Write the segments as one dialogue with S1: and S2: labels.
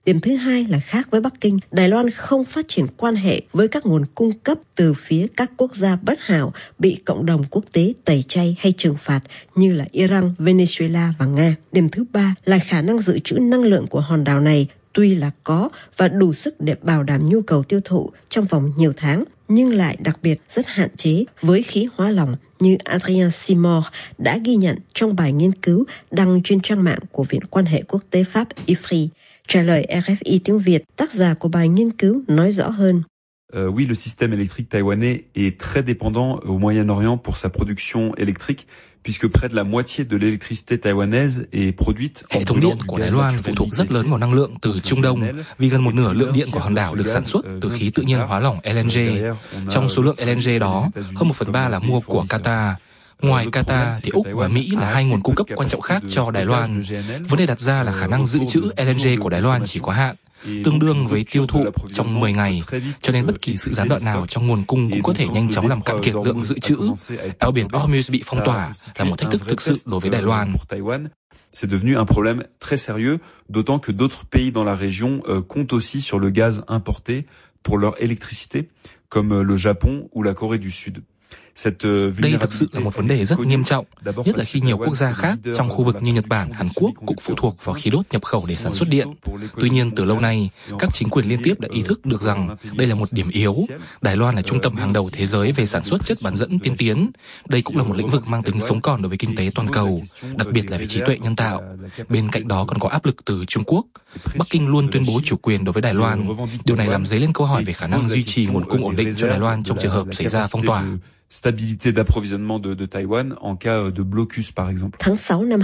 S1: Điểm thứ hai là khác với Bắc Kinh, Đài Loan không phát triển quan hệ với các nguồn cung cấp từ phía các quốc gia bất hảo bị cộng đồng quốc tế tẩy chay hay trừng phạt như là Iran, Venezuela và Nga. Điểm thứ ba là khả năng dự trữ năng lượng của hòn đảo này tuy là có và đủ sức để bảo đảm nhu cầu tiêu thụ trong vòng nhiều tháng, nhưng lại đặc biệt rất hạn chế với khí hóa lỏng như Adrien Simard đã ghi nhận trong bài nghiên cứu đăng trên trang mạng của Viện Quan hệ Quốc tế Pháp IFRI. Trả lời RFI tiếng Việt, tác giả của bài nghiên cứu nói rõ hơn.
S2: Oui, le système électrique taïwanais est très dépendant au Moyen-Orient pour sa production électrique, puisque près de la moitié de l'électricité taïwanaise est produite.
S3: Hệ thống điện của Đài Loan phụ thuộc rất lớn vào năng lượng từ Trung Đông, vì gần một nửa lượng điện của hòn đảo được sản xuất từ khí tự nhiên hóa lỏng LNG. Trong số lượng LNG đó, hơn 1/3 là mua của Qatar. Ngoài Qatar thì Úc và Mỹ là hai nguồn cung cấp quan trọng khác cho Đài Loan. Vấn đề đặt ra là khả năng dự trữ LNG của Đài Loan chỉ có hạn, tương đương với tiêu thụ trong 10 ngày, cho nên bất kỳ sự gián đoạn nào trong nguồn cung cũng có thể nhanh chóng làm cạn kiệt lượng dự trữ. Eo biển Hormuz bị phong tỏa là một thách thức thực sự đối với Đài Loan.
S2: C'est devenu un problème très sérieux, d'autant que d'autres pays dans la région comptent aussi sur le gaz importé pour leur électricité, comme le Japon ou la Corée du Sud.
S3: Đây thực sự là một vấn đề rất nghiêm trọng, nhất là khi nhiều quốc gia khác trong khu vực như Nhật Bản, Hàn Quốc cũng phụ thuộc vào khí đốt nhập khẩu để sản xuất điện. Tuy nhiên, từ lâu nay, các chính quyền liên tiếp đã ý thức được rằng đây là một điểm yếu. Đài Loan là trung tâm hàng đầu thế giới về sản xuất chất bán dẫn tiên tiến. Đây cũng là một lĩnh vực mang tính sống còn đối với kinh tế toàn cầu, đặc biệt là về trí tuệ nhân tạo. Bên cạnh đó còn có áp lực từ Trung Quốc. Bắc Kinh luôn tuyên bố chủ quyền đối với Đài Loan. Điều này làm dấy lên câu hỏi về khả năng duy trì nguồn cung ổn định cho Đài Loan trong trường hợp xảy ra phong tỏa.
S2: Stabilité d'approvisionnement de Taïwan en cas de blocus, par exemple.
S1: Tháng 6 năm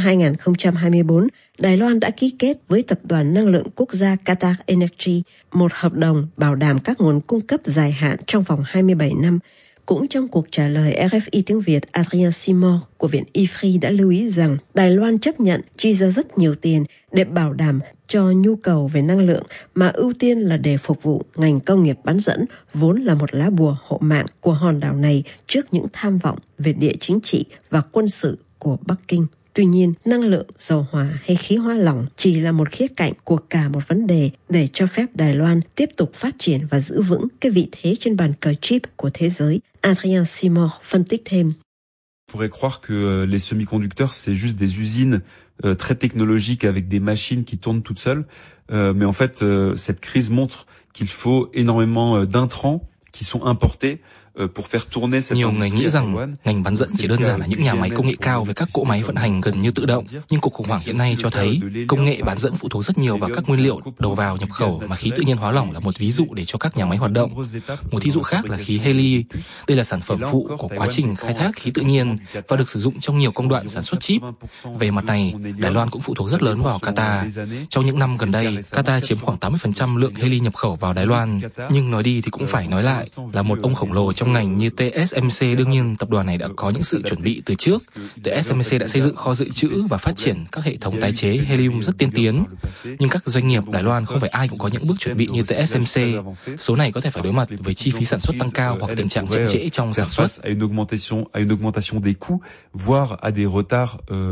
S1: 2024, Đài Loan đã ký kết với Tập đoàn Năng lượng Quốc gia Qatar Energy một hợp đồng bảo đảm các nguồn cung cấp dài hạn trong vòng 27 năm. Cũng trong cuộc trả lời RFI tiếng Việt, Adrien Simard của Viện IFRI đã lưu ý rằng Đài Loan chấp nhận chi ra rất nhiều tiền để bảo đảm cho nhu cầu về năng lượng, mà ưu tiên là để phục vụ ngành công nghiệp bán dẫn, vốn là một lá bùa hộ mạng của hòn đảo này trước những tham vọng về địa chính trị và quân sự của Bắc Kinh. Tuy nhiên, năng lượng, dầu hỏa hay khí hóa lỏng chỉ là một khía cạnh của cả một vấn đề để cho phép Đài Loan tiếp tục phát triển và giữ vững cái vị thế trên bàn cờ chip của thế giới. Adrien Simard phân tích thêm.
S2: On pourrait croire que les semi-conducteurs, c'est juste des usines très technologiques avec des machines qui tournent toutes seules. Mais en fait, cette crise montre qu'il faut énormément d'intrants qui sont importés pour faire tourner cette.
S3: Nhiều người nghĩ rằng ngành bán dẫn chỉ đơn giản là những nhà máy công nghệ cao với các cỗ máy vận hành gần như tự động, nhưng cuộc khủng hoảng hiện nay cho thấy công nghệ bán dẫn phụ thuộc rất nhiều vào các nguyên liệu đầu vào nhập khẩu, mà khí tự nhiên hóa lỏng là một ví dụ để cho các nhà máy hoạt động. Một ví dụ khác là khí heli. Đây là sản phẩm phụ của quá trình khai thác khí tự nhiên và được sử dụng trong nhiều công đoạn sản xuất chip. Về mặt này, Đài Loan cũng phụ thuộc rất lớn vào Qatar. Trong những năm gần đây, Qatar chiếm khoảng 80% lượng heli nhập khẩu vào Đài Loan. Nhưng nói đi thì cũng phải nói lại, là một ông khổng lồ trong ngành như TSMC, đương nhiên tập đoàn này đã có những sự chuẩn bị từ trước. TSMC đã xây dựng kho dự trữ và phát triển các hệ thống tái chế helium rất tiên tiến. Nhưng các doanh nghiệp Đài Loan không phải ai cũng có những bước chuẩn bị như TSMC. Số này có thể phải đối mặt với chi phí sản xuất tăng cao hoặc tình trạng chậm trễ trong sản xuất.
S2: À une augmentation des coûts, voire à des retards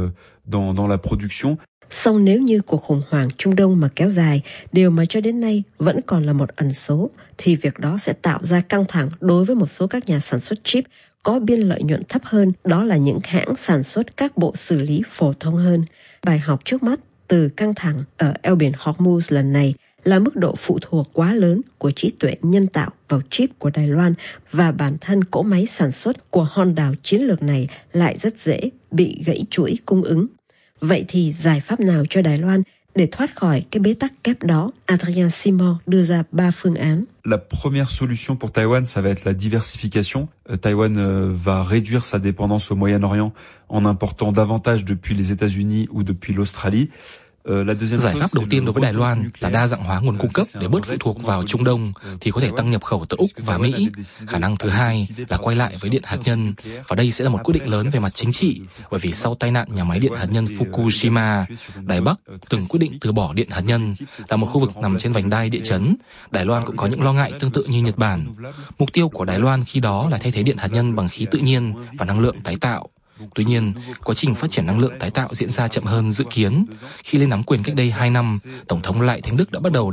S2: dans la production.
S1: Song nếu như cuộc khủng hoảng Trung Đông mà kéo dài, điều mà cho đến nay vẫn còn là một ẩn số, thì việc đó sẽ tạo ra căng thẳng đối với một số các nhà sản xuất chip có biên lợi nhuận thấp hơn, đó là những hãng sản xuất các bộ xử lý phổ thông hơn. Bài học trước mắt từ căng thẳng ở eo biển Hormuz lần này là mức độ phụ thuộc quá lớn của trí tuệ nhân tạo vào chip của Đài Loan, và bản thân cỗ máy sản xuất của hòn đảo chiến lược này lại rất dễ bị gãy chuỗi cung ứng. Vậy thì giải pháp nào cho Đài Loan để thoát khỏi cái bế tắc kép đó? Adrien Simard đưa ra 3 phương án.
S2: La première solution pour Taïwan, ça va être la diversification. Taïwan va réduire sa dépendance au Moyen-Orient en important davantage depuis les États-Unis ou depuis l'Australie.
S3: Giải pháp đầu tiên đối với Đài Loan là đa dạng hóa nguồn cung cấp để bớt phụ thuộc vào Trung Đông, thì có thể tăng nhập khẩu từ Úc và Mỹ. Khả năng thứ hai là quay lại với điện hạt nhân, và đây sẽ là một quyết định lớn về mặt chính trị, bởi vì sau tai nạn nhà máy điện hạt nhân Fukushima, Đài Bắc từng quyết định từ bỏ điện hạt nhân. Là một khu vực nằm trên vành đai địa chấn, Đài Loan cũng có những lo ngại tương tự như Nhật Bản. Mục tiêu của Đài Loan khi đó là thay thế điện hạt nhân bằng khí tự nhiên và năng lượng tái tạo. Tuy nhiên, quá trình phát triển năng lượng tái tạo diễn ra chậm hơn dự kiến. Khi lên nắm quyền cách đây 2 năm, Tổng thống Lại Thanh Đức đã bắt đầu